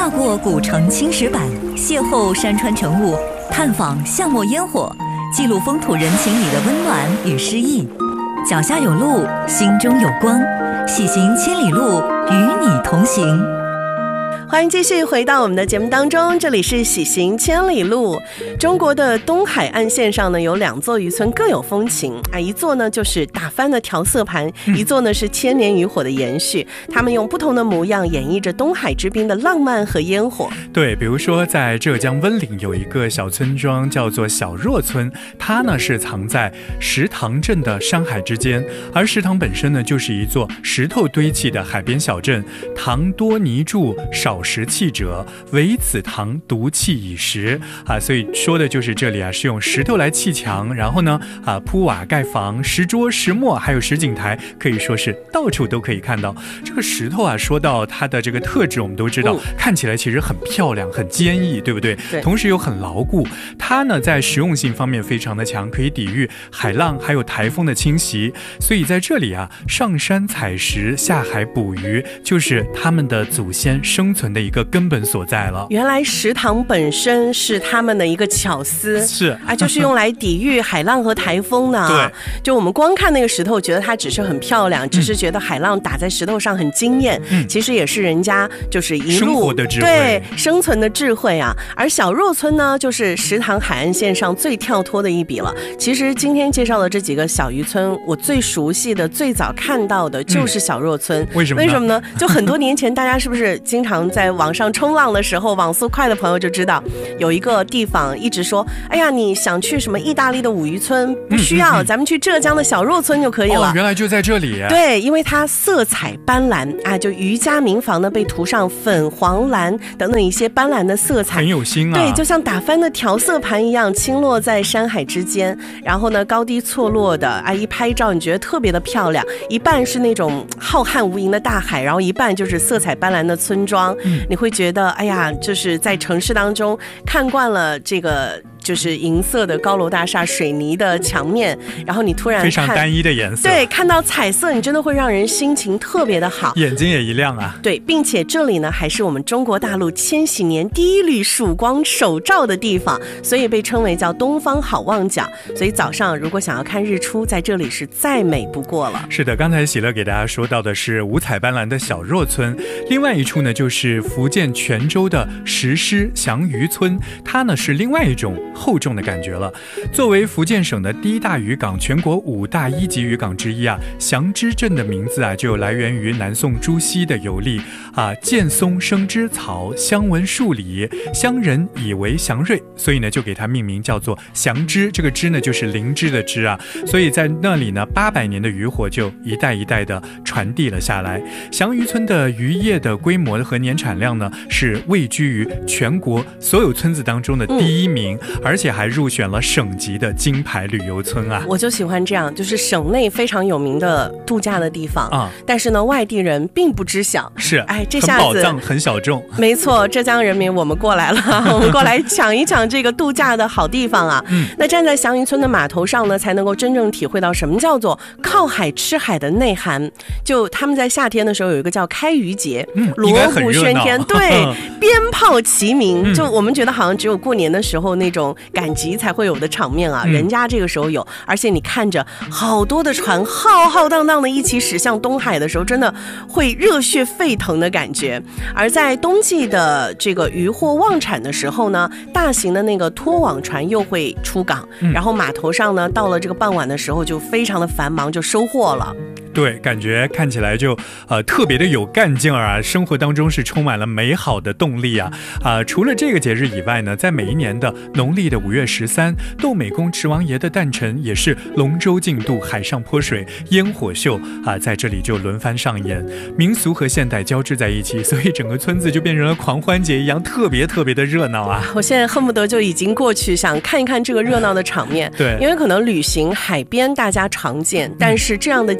踏过古城青石板，邂逅山川晨雾，探访巷陌烟火，记录风土人情里的温暖与诗意。脚下有路，心中有光，喜行千里路，与你同行。 欢迎继续回到我们的节目当中，这里是喜行千里路。中国的东海岸线上呢，有2座渔村各有风情啊，一座呢就是打翻的调色盘，一座呢是千年渔火的延续。他们用不同的模样演绎着东海之滨的浪漫和烟火。 对，比如说在浙江温岭有一个小村庄叫做小若村，它呢是藏在石塘镇的山海之间，而石塘本身呢就是一座石头堆砌的海边小镇。塘多泥柱，少石砌者，唯此塘独砌以石啊，所以说的就是这里啊，是用石头来砌墙，然后呢铺瓦盖房，石桌石磨还有石井台，可以说是到处都可以看到。这个石头啊，说到它的这个特质，我们都知道，看起来其实很漂亮，很坚毅，对不对？ 对， 同时又很牢固。它呢在实用性方面非常的强，可以抵御海浪还有台风的侵袭。所以在这里啊，上山采石，下海捕鱼，就是他们的祖先生存的一个根本所在了。 原来石塘本身是他们的一个巧思， 是啊，就是用来抵御海浪和台风的。 对， 就我们光看那个石头，觉得它只是很漂亮，只是觉得海浪打在石头上很惊艳，其实也是人家就是一路生活的智慧， 对，生存的智慧啊。而小若村呢，就是石塘海岸线上最跳脱的一笔了。其实今天介绍的这几个小渔村，我最熟悉的、最早看到的就是小若村。 为什么呢？就很多年前，大家是不是经常在网上冲浪的时候，网速快的朋友就知道，有一个地方一直说，哎呀，你想去什么意大利的五渔村不需要，咱们去浙江的小若村就可以了。 原来就在这里。 对，因为它色彩斑斓啊，就渔家民房呢被涂上粉、黄、蓝等等一些斑斓的色彩， 很有心啊。 对，就像打翻的调色盘一样，倾落在山海之间，然后呢高低错落的啊，一拍照你觉得特别的漂亮。一半是那种浩瀚无垠的大海，然后一半就是色彩斑斓的村庄，你会觉得哎呀，就是在城市当中看惯了这个就是银色的高楼大厦、水泥的墙面，然后你突然看非常单一的颜色， 对，看到彩色，你真的会让人心情特别的好， 眼睛也一亮啊。 对，并且这里呢还是我们中国大陆千禧年第一缕曙光首照的地方，所以被称为叫东方好望角。所以早上如果想要看日出，在这里是再美不过了。 是的，刚才喜乐给大家说到的是五彩斑斓的小若村，另外一处呢就是福建泉州的石狮祥渔村，它呢是另外一种厚重的感觉了。作为福建省的第一大渔港，全国5大1级渔港之一啊，祥之镇的名字啊就来源于南宋朱熹的游历啊，见松生枝草，相闻数里，乡人以为祥瑞，所以呢就给它命名叫做祥之。这个之呢就是灵芝的芝啊，所以在那里呢800年的渔火就一代一代的传递了下来。祥渔村的渔业的规模和年产量呢是位居于全国所有村子当中的第1名，而且还入选了省级的金牌旅游村啊。 我就喜欢这样，就是省内非常有名的度假的地方啊，但是呢外地人并不知晓， 是， 哎，这下子很宝藏，很小众。 没错，浙江人民我们过来了，我们过来抢一抢这个度假的好地方啊。那站在祥渔村的码头上呢，才能够真正体会到什么叫做靠海吃海的内涵。就他们在夏天的时候有一个叫开渔节，锣鼓喧天，对，鞭炮齐鸣，就我们觉得好像只有过年的时候那种赶集才会有的场面啊，人家这个时候有，而且你看着好多的船浩浩荡荡的一起驶向东海的时候，真的会热血沸腾的感觉。而在冬季的这个渔获旺产的时候呢，大型的那个拖网船又会出港，然后码头上呢到了这个傍晚的时候就非常的繁忙，就收获了。 对，感觉看起来就特别的有干劲儿啊，生活当中是充满了美好的动力啊。除了这个节日以外呢，在每一年的农历的5月13，斗美宫池王爷的诞辰也是龙舟竞渡、海上泼水、烟火秀啊，在这里就轮番上演，民俗和现代交织在一起，所以整个村子就变成了狂欢节一样，特别特别的热闹啊。 我现在恨不得就已经过去想看一看这个热闹的场面。 对， 因为可能旅行海边大家常见，但是这样的节日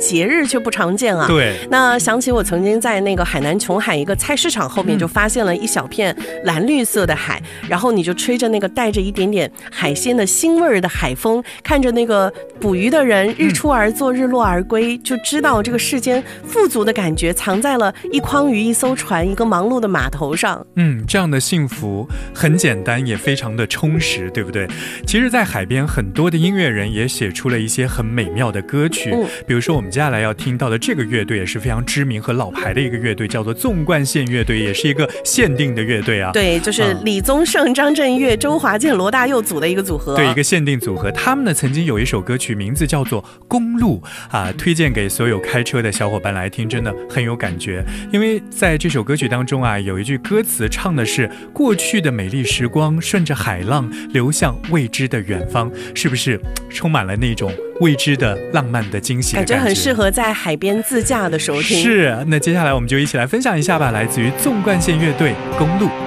儿却不常见啊。 对， 那想起我曾经在那个海南琼海一个菜市场后面就发现了一小片蓝绿色的海，然后你就吹着那个带着一点点海鲜的腥味儿的海风，看着那个捕鱼的人日出而作日落而归，就知道这个世间富足的感觉藏在了一筐鱼、一艘船、一个忙碌的码头上。 这样的幸福很简单，也非常的充实，对不对？其实在海边很多的音乐人也写出了一些很美妙的歌曲，比如说我们接下来要听到的这个乐队也是非常知名和老牌的一个乐队，叫做纵贯线乐队，也是一个限定的乐队啊。 对，就是李宗盛、张震岳、周华健、罗大佑组的一个组合。 对，一个限定组合。他们呢曾经有一首歌曲名字叫做《公路》推荐给所有开车的小伙伴来听，真的很有感觉。因为在这首歌曲当中有一句歌词唱的是过去的美丽时光顺着海浪流向未知的远方，是不是充满了那种未知的浪漫的惊喜的感觉？ 很适合在海边自驾的时候听。 是，那接下来我们就一起来分享一下吧，来自于纵贯线乐队《公路》。